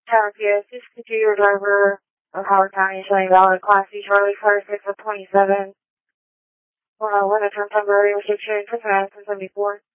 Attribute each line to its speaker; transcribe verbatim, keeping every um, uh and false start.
Speaker 1: Tower P S, this is your driver of Howard County showing valid Class C Charlie car six of twenty-seven. Well, when a term temporary restriction for seventy-four.